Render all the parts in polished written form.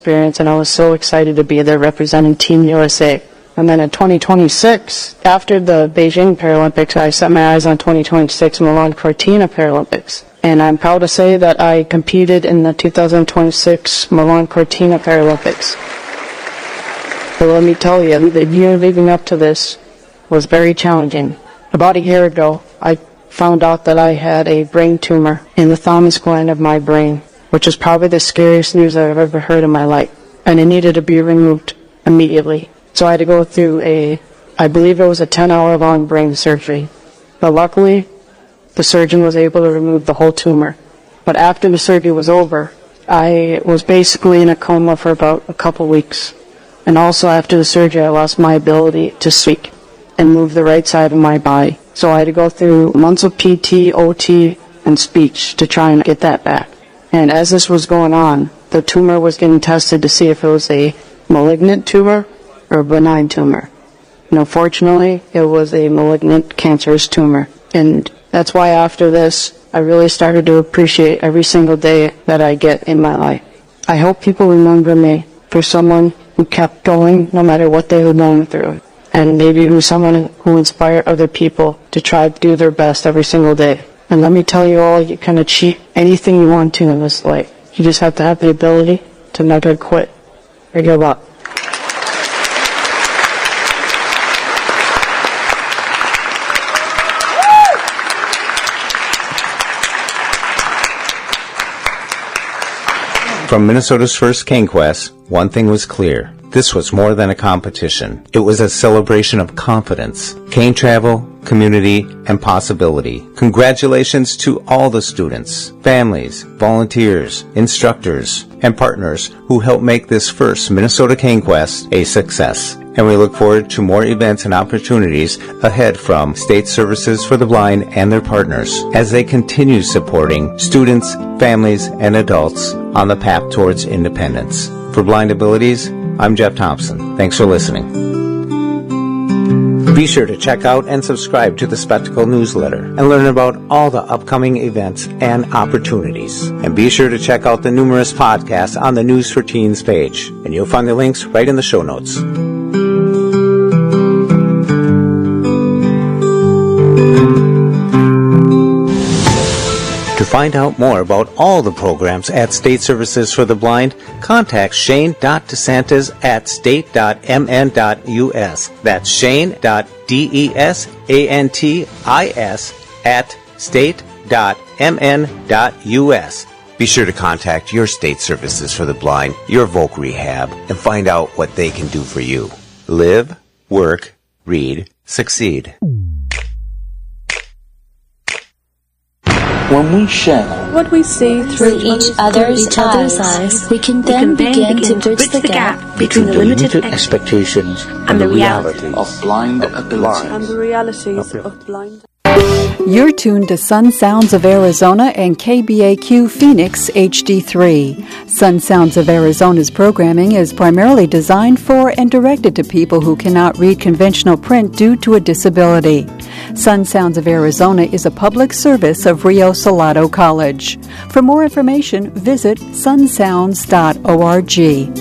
experience, and I was so excited to be there representing Team USA. And then in 2026, after the Beijing Paralympics, I set my eyes on 2026 Milan Cortina Paralympics. And I'm proud to say that I competed in the 2026 Milan Cortina Paralympics. But let me tell you, the year leading up to this was very challenging. About a year ago, I found out that I had a brain tumor in the thalamus gland of my brain, which is probably the scariest news I've ever heard in my life. And it needed to be removed immediately. So I had to go through I believe it was a 10-hour-long brain surgery. But luckily, the surgeon was able to remove the whole tumor. But after the surgery was over, I was basically in a coma for about a couple weeks. And also after the surgery, I lost my ability to speak and move the right side of my body. So I had to go through months of PT, OT, and speech to try and get that back. And as this was going on, the tumor was getting tested to see if it was a malignant tumor or a benign tumor. And unfortunately, it was a malignant cancerous tumor. And that's why after this, I really started to appreciate every single day that I get in my life. I hope people remember me for someone who kept going no matter what they were going through. And maybe who's someone who inspired other people to try to do their best every single day. And let me tell you all, you can achieve anything you want to in this life. You just have to have the ability to never quit or give up. From Minnesota's first Cane Quest, one thing was clear. This was more than a competition. It was a celebration of confidence, cane travel, community, and possibility. Congratulations to all the students, families, volunteers, instructors, and partners who helped make this first Minnesota Cane Quest a success. And we look forward to more events and opportunities ahead from State Services for the Blind and their partners as they continue supporting students, families, and adults on the path towards independence. For Blind Abilities, I'm Jeff Thompson. Thanks for listening. Be sure to check out and subscribe to the Spectacle newsletter and learn about all the upcoming events and opportunities. And be sure to check out the numerous podcasts on the News for Teens page, and you'll find the links right in the show notes. To find out more about all the programs at State Services for the Blind, contact Shane.DeSantis at state.mn.us. That's Shane.DeSantis at state.mn.us. Be sure to contact your State Services for the Blind, your Voc Rehab, and find out what they can do for you. Live, work, read, succeed. When we share what we see through each other's eyes, we can then begin to bridge the gap between the limited expectations and the realities of blind ability. And the realities of blind. You're tuned to Sun Sounds of Arizona and KBAQ Phoenix HD3. Sun Sounds of Arizona's programming is primarily designed for and directed to people who cannot read conventional print due to a disability. Sun Sounds of Arizona is a public service of Rio Salado College. For more information, visit sunsounds.org.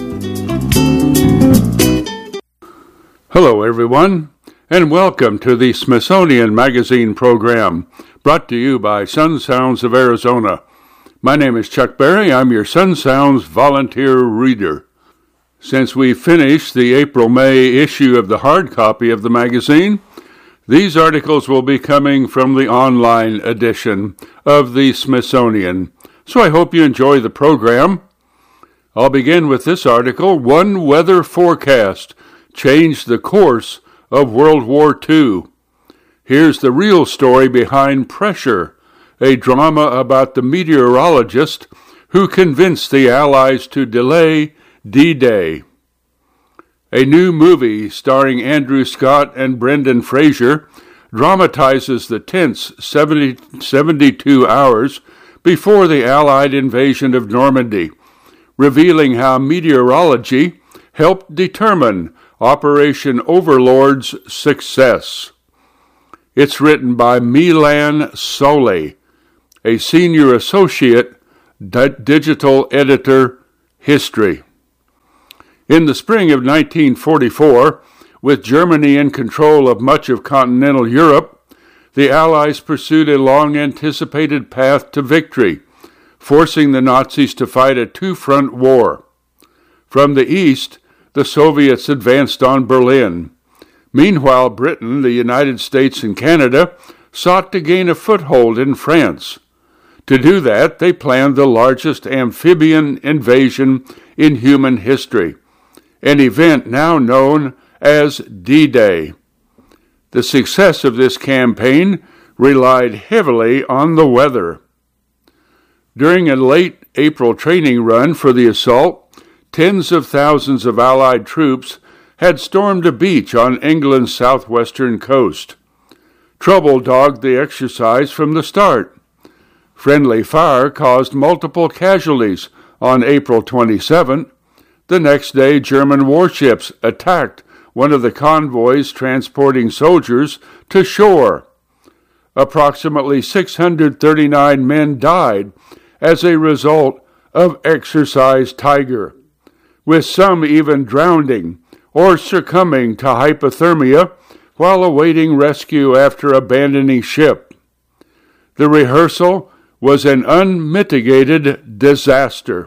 Hello, everyone, and welcome to the Smithsonian Magazine program, brought to you by Sun Sounds of Arizona. My name is Chuck Berry. I'm your Sun Sounds volunteer reader. Since we finished the April-May issue of the hard copy of the magazine, these articles will be coming from the online edition of the Smithsonian, so I hope you enjoy the program. I'll begin with this article, One Weather Forecast Changed the Course of World War II. Here's the real story behind Pressure, a drama about the meteorologist who convinced the Allies to delay D-Day. A new movie starring Andrew Scott and Brendan Fraser dramatizes the tense 72 hours before the Allied invasion of Normandy, revealing how meteorology helped determine Operation Overlord's success. It's written by Milan Solé, a senior associate digital editor, history. In the spring of 1944, with Germany in control of much of continental Europe, the Allies pursued a long-anticipated path to victory, forcing the Nazis to fight a two-front war. From the east, the Soviets advanced on Berlin. Meanwhile, Britain, the United States, and Canada sought to gain a foothold in France. To do that, they planned the largest amphibian invasion in human history, an event now known as D-Day. The success of this campaign relied heavily on the weather. During a late April training run for the assault, tens of thousands of Allied troops had stormed a beach on England's southwestern coast. Trouble dogged the exercise from the start. Friendly fire caused multiple casualties on April 27. The next day, German warships attacked one of the convoys transporting soldiers to shore. Approximately 639 men died as a result of Exercise Tiger, with some even drowning or succumbing to hypothermia while awaiting rescue after abandoning ship. The rehearsal was an unmitigated disaster.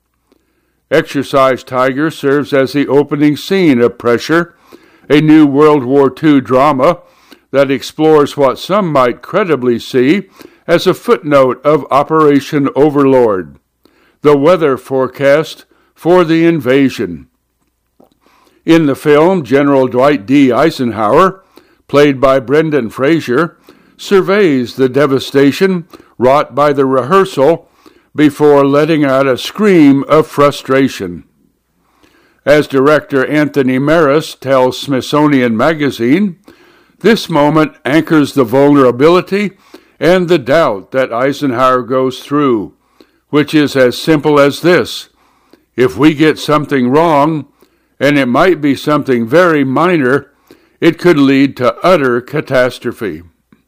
Exercise Tiger serves as the opening scene of Pressure, a new World War II drama that explores what some might credibly see as a footnote of Operation Overlord, the weather forecast for the invasion. In the film, General Dwight D. Eisenhower, played by Brendan Fraser, surveys the devastation wrought by the rehearsal before letting out a scream of frustration. As director Anthony Maris tells Smithsonian Magazine, this moment anchors the vulnerability and the doubt that Eisenhower goes through, which is as simple as this: if we get something wrong, and it might be something very minor, it could lead to utter catastrophe.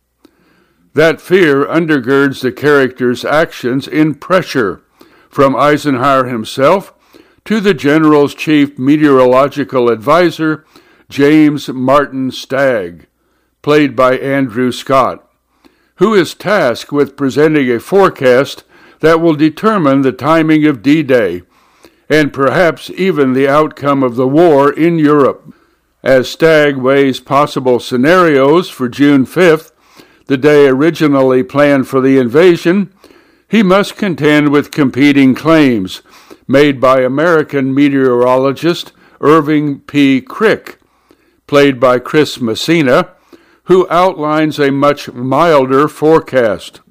That fear undergirds the character's actions in Pressure, from Eisenhower himself to the general's chief meteorological advisor, James Martin Stagg, played by Andrew Scott, who is tasked with presenting a forecast that will determine the timing of D-Day, and perhaps even the outcome of the war in Europe. As Stagg weighs possible scenarios for June 5th, the day originally planned for the invasion, he must contend with competing claims made by American meteorologist Irving P. Crick, played by Chris Messina, who outlines a much milder forecast.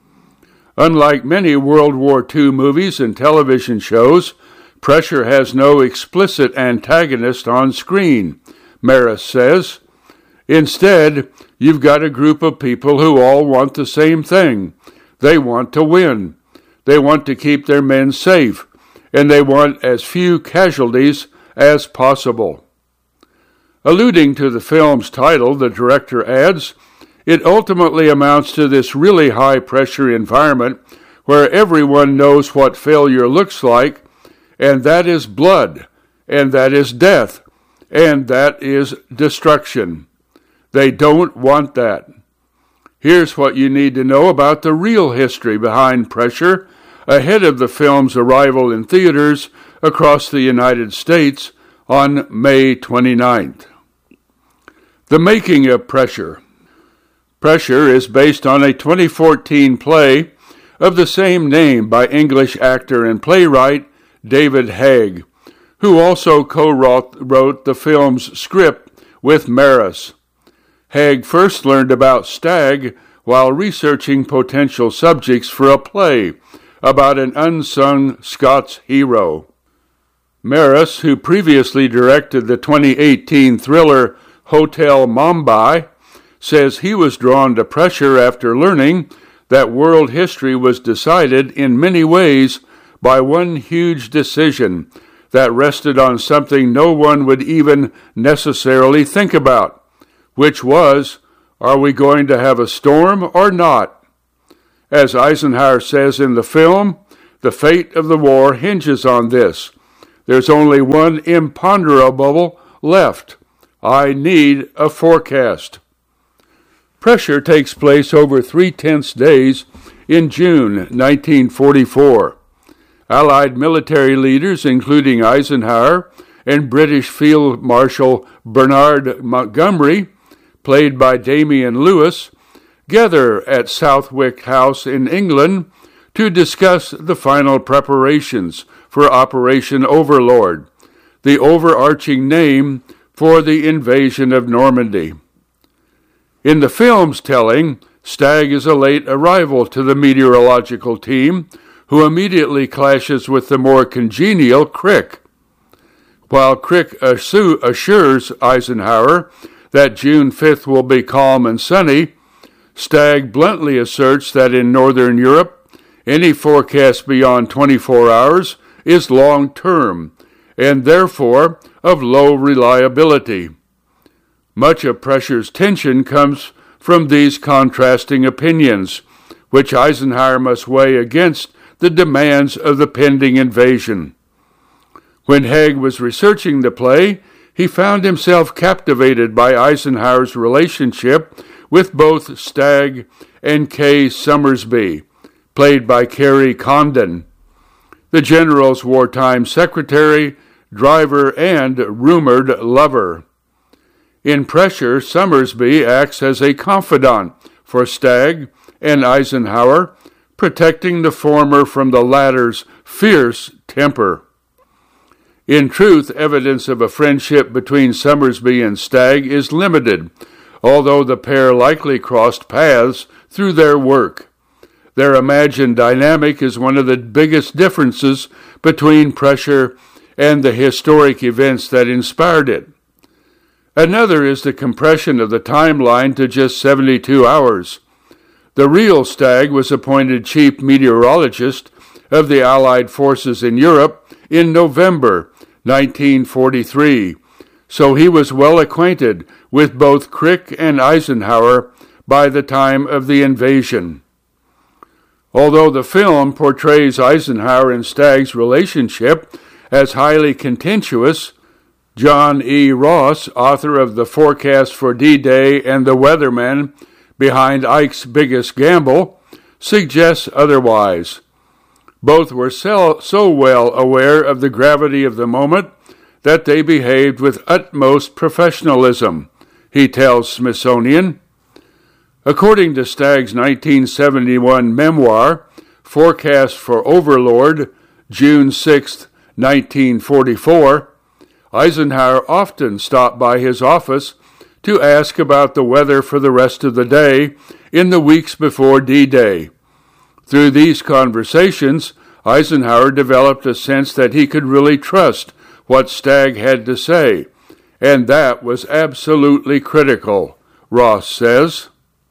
Unlike many World War II movies and television shows, Pressure has no explicit antagonist on screen, Maris says. Instead, you've got a group of people who all want the same thing. They want to win. They want to keep their men safe, and they want as few casualties as possible. Alluding to the film's title, the director adds, it ultimately amounts to this really high-pressure environment where everyone knows what failure looks like, and that is blood, and that is death, and that is destruction. They don't want that. Here's what you need to know about the real history behind Pressure ahead of the film's arrival in theaters across the United States on May 29th. The making of Pressure. Pressure is based on a 2014 play of the same name by English actor and playwright David Haig, who also co-wrote the film's script with Maris. Haig first learned about Stagg while researching potential subjects for a play about an unsung Scots hero. Maris, who previously directed the 2018 thriller Hotel Mumbai, says he was drawn to Pressure after learning that world history was decided in many ways by one huge decision that rested on something no one would even necessarily think about, which was, are we going to have a storm or not? As Eisenhower says in the film, the fate of the war hinges on this. There's only one imponderable left. I need a forecast. Pressure takes place over 3/10 days in June 1944. Allied military leaders, including Eisenhower and British Field Marshal Bernard Montgomery, played by Damian Lewis, gather at Southwick House in England to discuss the final preparations for Operation Overlord, the overarching name for the invasion of Normandy. In the film's telling, Stagg is a late arrival to the meteorological team, who immediately clashes with the more congenial Crick. While Crick assures Eisenhower that June 5th will be calm and sunny, Stagg bluntly asserts that in Northern Europe, any forecast beyond 24 hours is long-term, and therefore of low reliability. Much of Pressure's tension comes from these contrasting opinions, which Eisenhower must weigh against the demands of the pending invasion. When Haig was researching the play, he found himself captivated by Eisenhower's relationship with both Stagg and Kay Summersby, played by Kerry Condon, the general's wartime secretary, driver, and rumored lover. In Pressure, Summersby acts as a confidant for Stagg and Eisenhower, protecting the former from the latter's fierce temper. In truth, evidence of a friendship between Summersby and Stagg is limited, although the pair likely crossed paths through their work. Their imagined dynamic is one of the biggest differences between Pressure and the historic events that inspired it. Another is the compression of the timeline to just 72 hours. The real Stagg was appointed chief meteorologist of the Allied forces in Europe in November 1943, so he was well acquainted with both Crick and Eisenhower by the time of the invasion. Although the film portrays Eisenhower and Stagg's relationship as highly contentious, John E. Ross, author of The Forecast for D-Day and The Weatherman Behind Ike's Biggest Gamble, suggests otherwise. Both were so well aware of the gravity of the moment that they behaved with utmost professionalism, he tells Smithsonian. According to Stagg's 1971 memoir, Forecast for Overlord, June 6, 1944, Eisenhower often stopped by his office to ask about the weather for the rest of the day in the weeks before D-Day. Through these conversations, Eisenhower developed a sense that he could really trust what Stagg had to say, and that was absolutely critical, Ross says.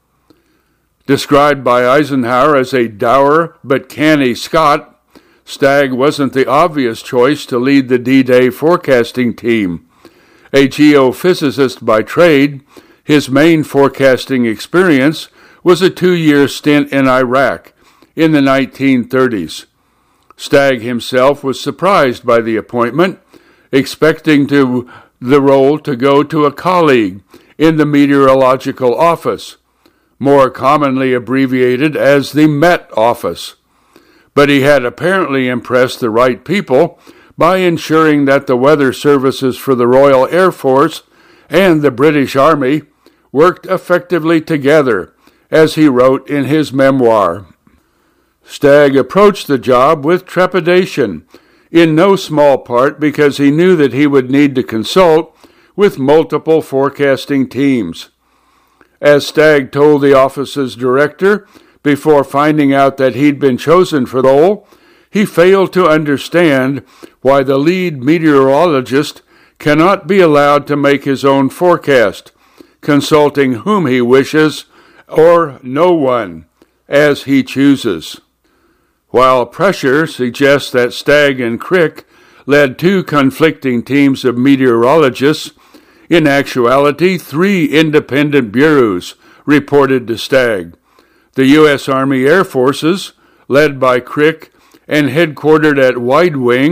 Described by Eisenhower as a dour but canny Scot, Stagg wasn't the obvious choice to lead the D-Day forecasting team. A geophysicist by trade, his main forecasting experience was a 2-year stint in Iraq in the 1930s. Stagg himself was surprised by the appointment, expecting the role to go to a colleague in the meteorological office, more commonly abbreviated as the Met Office. But he had apparently impressed the right people by ensuring that the weather services for the Royal Air Force and the British Army worked effectively together, as he wrote in his memoir. Stagg approached the job with trepidation, in no small part because he knew that he would need to consult with multiple forecasting teams. As Stagg told the office's director before finding out that he'd been chosen for the role, he failed to understand why the lead meteorologist cannot be allowed to make his own forecast, consulting whom he wishes or no one, as he chooses. While Pressure suggests that Stagg and Crick led 2 conflicting teams of meteorologists, in actuality 3 independent bureaus reported to Stagg. The U.S. Army Air Forces, led by Crick and headquartered at Wide Wing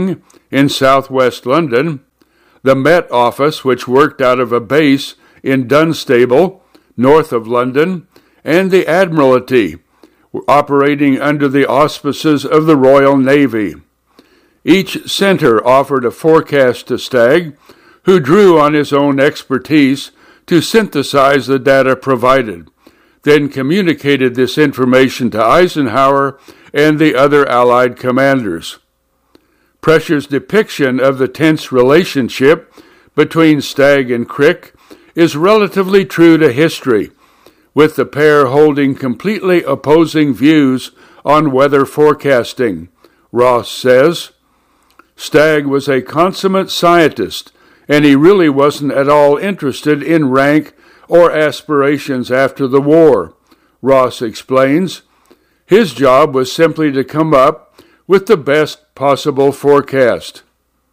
in southwest London, the Met Office, which worked out of a base in Dunstable, north of London, and the Admiralty, operating under the auspices of the Royal Navy. Each center offered a forecast to Stagg, who drew on his own expertise to synthesize the data provided, then communicated this information to Eisenhower and the other Allied commanders. Prescher's depiction of the tense relationship between Stagg and Crick is relatively true to history, with the pair holding completely opposing views on weather forecasting. Ross says, Stagg was a consummate scientist, and he really wasn't at all interested in rank or aspirations after the war. Ross explains, his job was simply to come up with the best possible forecast.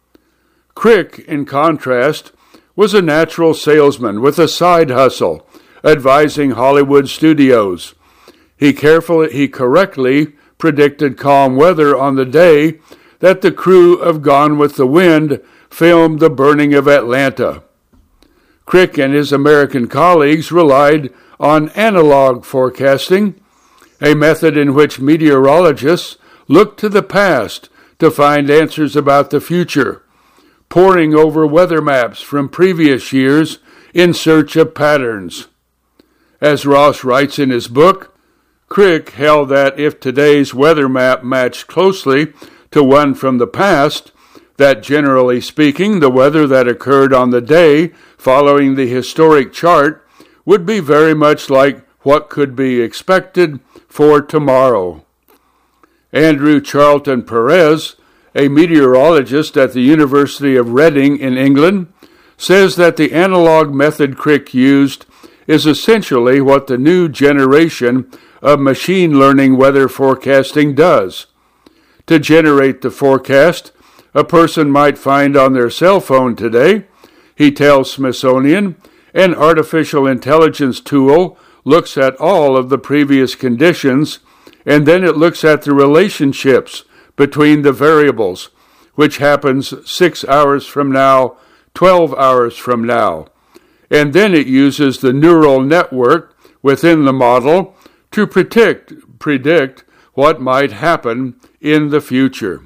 Crick, in contrast, was a natural salesman with a side hustle, advising Hollywood studios. He correctly predicted calm weather on the day that the crew of Gone with the Wind filmed the burning of Atlanta. Crick and his American colleagues relied on analog forecasting, a method in which meteorologists looked to the past to find answers about the future, poring over weather maps from previous years in search of patterns. As Ross writes in his book, Crick held that if today's weather map matched closely to one from the past, that generally speaking, the weather that occurred on the day following the historic chart would be very much like what could be expected for tomorrow. Andrew Charlton Perez, a meteorologist at the University of Reading in England, says that the analog method Crick used is essentially what the new generation of machine learning weather forecasting does. To generate the forecast, a person might find on their cell phone today, he tells Smithsonian, an artificial intelligence tool looks at all of the previous conditions, and then it looks at the relationships between the variables, which happens 6 hours from now, 12 hours from now. And then it uses the neural network within the model to predict what might happen in the future.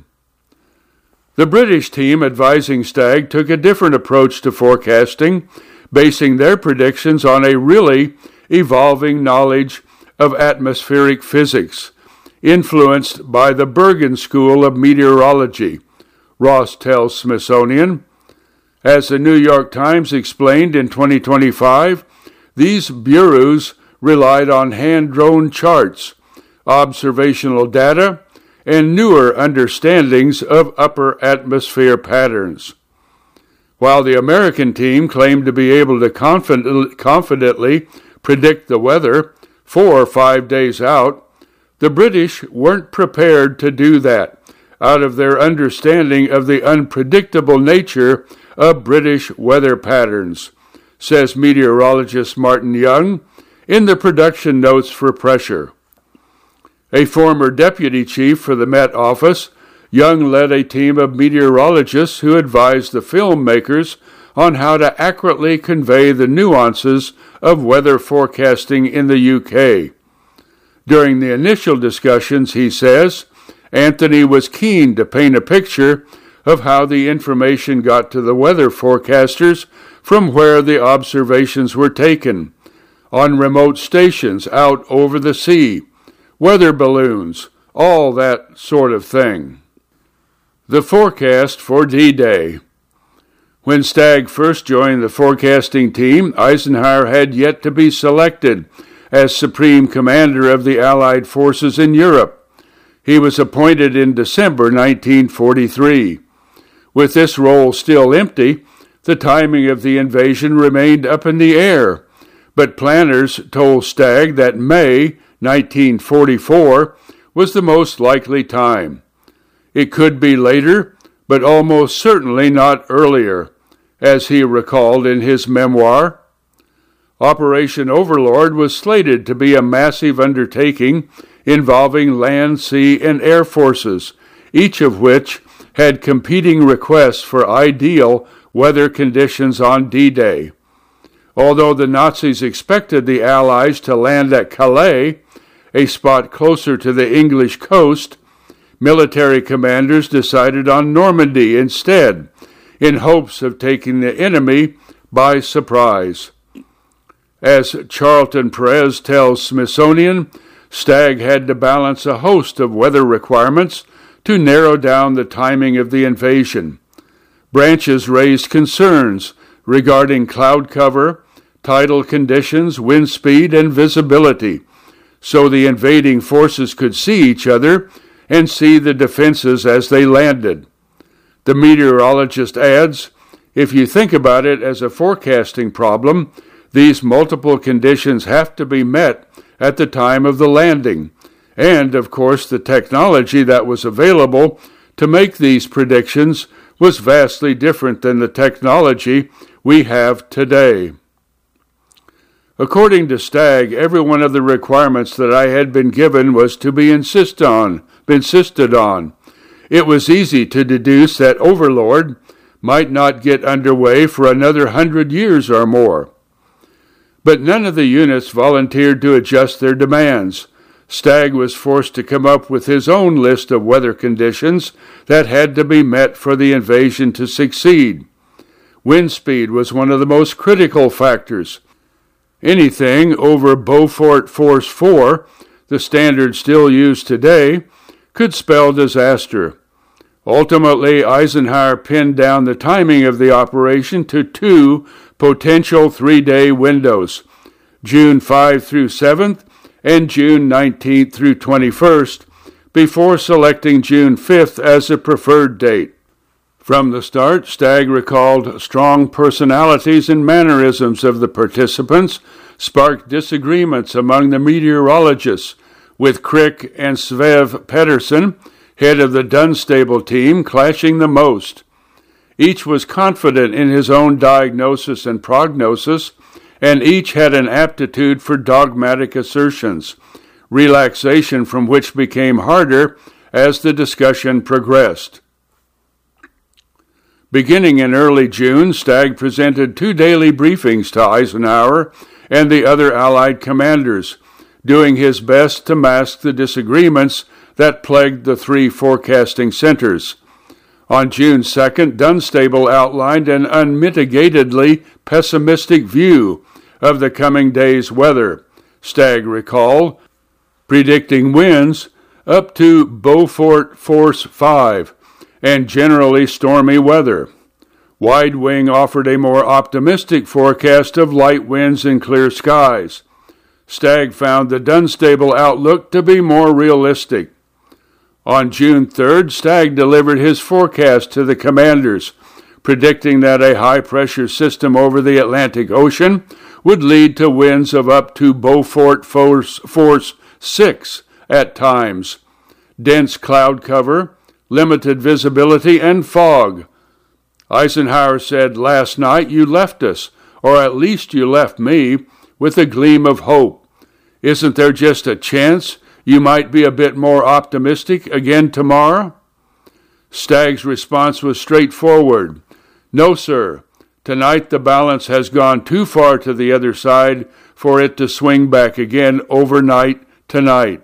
The British team advising Stagg took a different approach to forecasting, basing their predictions on a really evolving knowledge of atmospheric physics, influenced by the Bergen School of Meteorology, Ross tells Smithsonian. As the New York Times explained in 2025, these bureaus relied on hand-drawn charts, observational data, and newer understandings of upper atmosphere patterns. While the American team claimed to be able to confidently predict the weather 4 or 5 days out, the British weren't prepared to do that out of their understanding of the unpredictable nature of British weather patterns, says meteorologist Martin Young in the production notes for Prescher. A former deputy chief for the Met Office, Young led a team of meteorologists who advised the filmmakers on how to accurately convey the nuances of weather forecasting in the UK. During the initial discussions, he says, Anthony was keen to paint a picture of how the information got to the weather forecasters from where the observations were taken, on remote stations out over the sea, weather balloons, all that sort of thing. The forecast for D-Day. When Stagg first joined the forecasting team, Eisenhower had yet to be selected as Supreme Commander of the Allied forces in Europe. He was appointed in December 1943. With this role still empty, the timing of the invasion remained up in the air, but planners told Stagg that May 1944 was the most likely time. It could be later, but almost certainly not earlier, as he recalled in his memoir. Operation Overlord was slated to be a massive undertaking involving land, sea, and air forces, each of which had competing requests for ideal weather conditions on D-Day. Although the Nazis expected the Allies to land at Calais, a spot closer to the English coast, military commanders decided on Normandy instead, in hopes of taking the enemy by surprise. As Charlton Perez tells Smithsonian, Stagg had to balance a host of weather requirements to narrow down the timing of the invasion. Branches raised concerns regarding cloud cover, tidal conditions, wind speed, and visibility, so the invading forces could see each other and see the defenses as they landed. The meteorologist adds, "If you think about it as a forecasting problem, these multiple conditions have to be met at the time of the landing, and, of course, the technology that was available to make these predictions was vastly different than the technology we have today." According to Stagg, every one of the requirements that I had been given was to be insisted on. It was easy to deduce that Overlord might not get underway for another 100 years or more. But none of the units volunteered to adjust their demands. Stagg was forced to come up with his own list of weather conditions that had to be met for the invasion to succeed. Wind speed was one of the most critical factors. Anything over Beaufort Force 4, the standard still used today, could spell disaster. Ultimately, Eisenhower pinned down the timing of the operation to 2 potential 3-day windows, June 5 through 7th and June 19th through 21st, before selecting June 5th as a preferred date. From the start, Stagg recalled strong personalities and mannerisms of the participants sparked disagreements among the meteorologists, with Crick and Svev Pedersen, head of the Dunstable team, clashing the most. Each was confident in his own diagnosis and prognosis, and each had an aptitude for dogmatic assertions, relaxation from which became harder as the discussion progressed. Beginning in early June, Stagg presented 2 daily briefings to Eisenhower and the other Allied commanders, doing his best to mask the disagreements that plagued the 3 forecasting centers. On June 2nd, Dunstable outlined an unmitigatedly pessimistic view of the coming day's weather, Stagg recalled, predicting winds up to Beaufort Force 5 and generally stormy weather. Wide Wing offered a more optimistic forecast of light winds and clear skies. Stagg found the Dunstable outlook to be more realistic. On June 3rd, Stagg delivered his forecast to the commanders, predicting that a high-pressure system over the Atlantic Ocean would lead to winds of up to Beaufort Force 6 at times, dense cloud cover, limited visibility, and fog. Eisenhower said, "Last night you left us, or at least you left me, with a gleam of hope. Isn't there just a chance you might be a bit more optimistic again tomorrow?" Stagg's response was straightforward. "No, sir. Tonight the balance has gone too far to the other side for it to swing back again overnight tonight."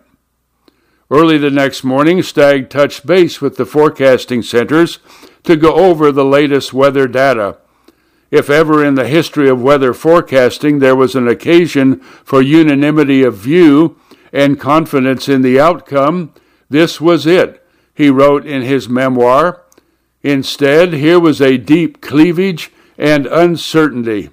Early the next morning, Stagg touched base with the forecasting centers to go over the latest weather data. If ever in the history of weather forecasting there was an occasion for unanimity of view and confidence in the outcome, this was it, he wrote in his memoir. Instead, here was a deep cleavage and uncertainty.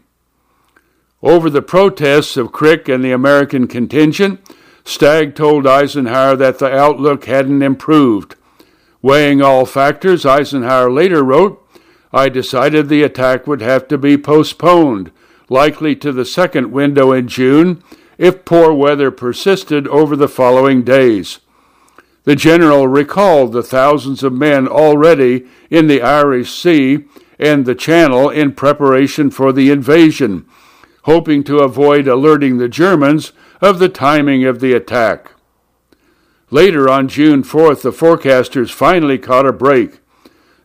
Over the protests of Crick and the American contingent, Stagg told Eisenhower that the outlook hadn't improved. Weighing all factors, Eisenhower later wrote, "I decided the attack would have to be postponed, likely to the second window in June, if poor weather persisted over the following days." The general recalled the thousands of men already in the Irish Sea and the Channel in preparation for the invasion, hoping to avoid alerting the Germans of the timing of the attack. Later on June 4th, the forecasters finally caught a break.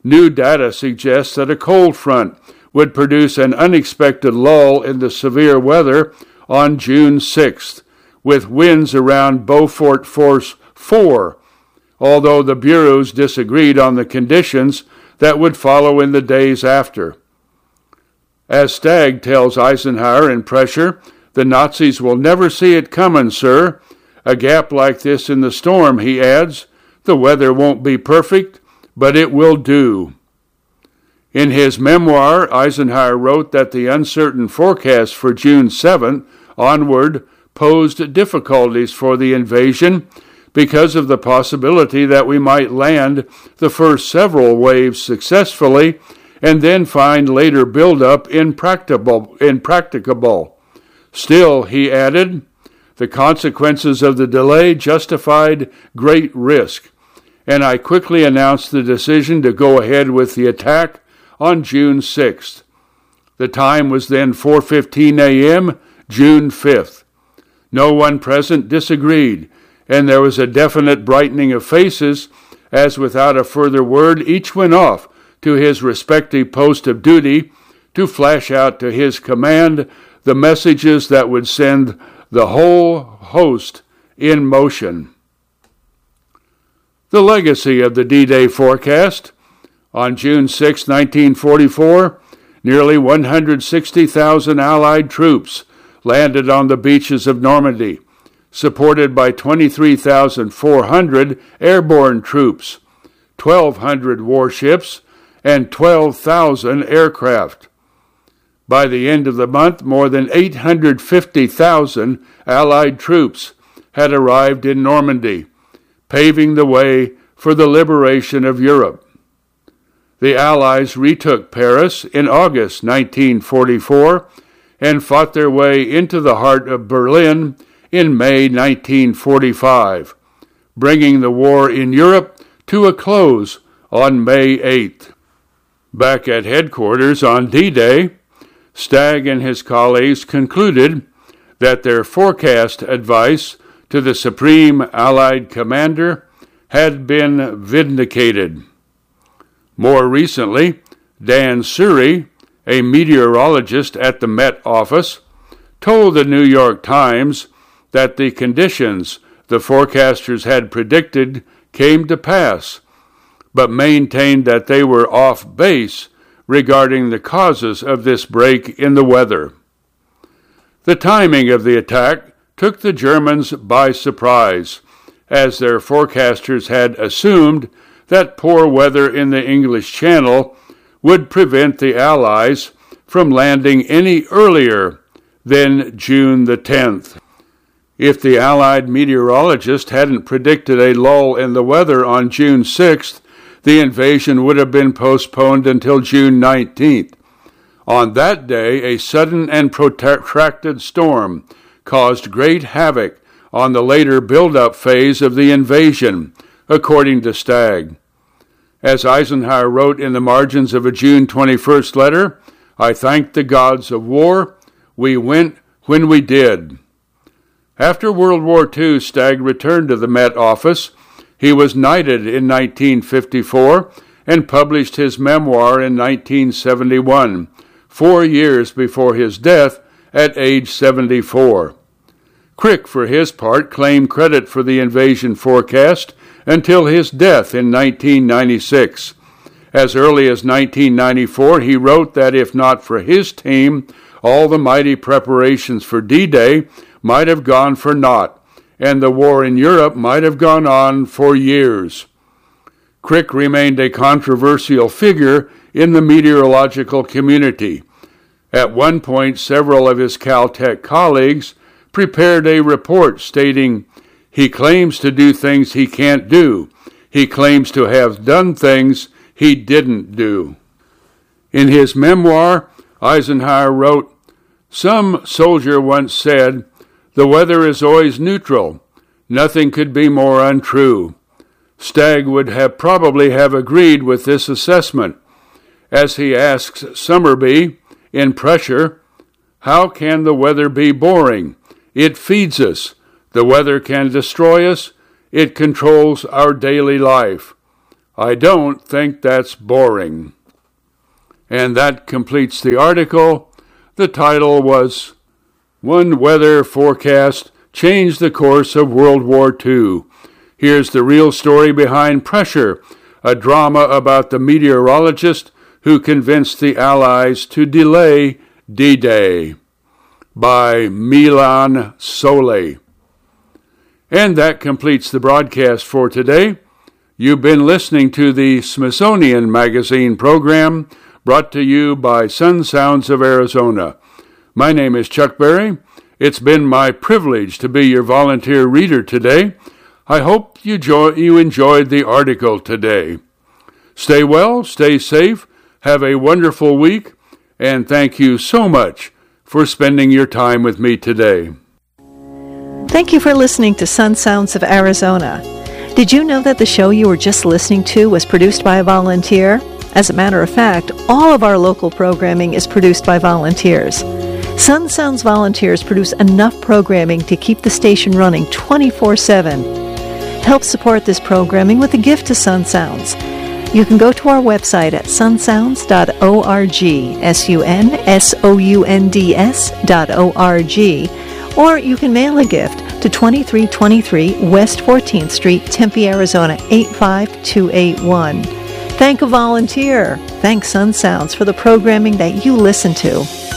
New data suggests that a cold front would produce an unexpected lull in the severe weather on June 6th, with winds around Beaufort Force 4, although the bureaus disagreed on the conditions that would follow in the days after. As Stagg tells Eisenhower in Pressure, "The Nazis will never see it coming, sir. A gap like this in the storm," he adds, "the weather won't be perfect, but it will do." In his memoir, Eisenhower wrote that the uncertain forecast for June 7th onward posed difficulties for the invasion because of the possibility that we might land the first several waves successfully and then find later buildup impracticable. Still, he added, the consequences of the delay justified great risk, and I quickly announced the decision to go ahead with the attack on June 6th. The time was then 4:15 a.m., June 5th. No one present disagreed, and there was a definite brightening of faces as without a further word each went off to his respective post of duty to flash out to his command the messages that would send the whole host in motion. The legacy of the D-Day forecast. On June 6, 1944, nearly 160,000 Allied troops landed on the beaches of Normandy, supported by 23,400 airborne troops, 1,200 warships, and 12,000 aircraft. By the end of the month, more than 850,000 Allied troops had arrived in Normandy, paving the way for the liberation of Europe. The Allies retook Paris in August 1944 and fought their way into the heart of Berlin in May 1945, bringing the war in Europe to a close on May 8th. Back at headquarters on D-Day, Stagg and his colleagues concluded that their forecast advice to the Supreme Allied Commander had been vindicated. More recently, Dan Surrey, a meteorologist at the Met Office, told the New York Times that the conditions the forecasters had predicted came to pass, but maintained that they were off base regarding the causes of this break in the weather. The timing of the attack took the Germans by surprise, as their forecasters had assumed that poor weather in the English Channel would prevent the Allies from landing any earlier than June the 10th. If the Allied meteorologist hadn't predicted a lull in the weather on June 6th, the invasion would have been postponed until June 19th. On that day, a sudden and protracted storm caused great havoc on the later build-up phase of the invasion, according to Stagg. As Eisenhower wrote in the margins of a June 21st letter, "I thank the gods of war. We went when we did." After World War II, Stagg returned to the Met Office. He was knighted in 1954 and published his memoir in 1971, 4 years before his death at age 74. Crick, for his part, claimed credit for the invasion forecast until his death in 1996. As early as 1994, he wrote that if not for his team, all the mighty preparations for D-Day might have gone for naught, and the war in Europe might have gone on for years. Crick remained a controversial figure in the meteorological community. At one point, several of his Caltech colleagues prepared a report stating, "He claims to do things he can't do. He claims to have done things he didn't do." In his memoir, Eisenhower wrote, "Some soldier once said, 'The weather is always neutral. Nothing could be more untrue.' Stagg would probably have agreed with this assessment, as he asks Summerby in Pressure, "How can the weather be boring? It feeds us. The weather can destroy us. It controls our daily life." I don't think that's boring. And that completes the article. The title was One Weather Forecast Changed the Course of World War II. Here's the real story behind Pressure, a drama about the meteorologist who convinced the Allies to delay D-Day, by Milan Sole. And that completes the broadcast for today. You've been listening to the Smithsonian Magazine program, brought to you by Sun Sounds of Arizona. My name is Chuck Berry. It's been my privilege to be your volunteer reader today. I hope you enjoyed the article today. Stay well, stay safe, have a wonderful week, and thank you so much for spending your time with me today. Thank you for listening to Sun Sounds of Arizona. Did you know that the show you were just listening to was produced by a volunteer? As a matter of fact, all of our local programming is produced by volunteers. Sun Sounds volunteers produce enough programming to keep the station running 24/7. Help support this programming with a gift to Sun Sounds. You can go to our website at sunsounds.org, sunsounds.org, or you can mail a gift to 2323 West 14th Street, Tempe, Arizona 85281. Thank a volunteer. Thank Sun Sounds for the programming that you listen to.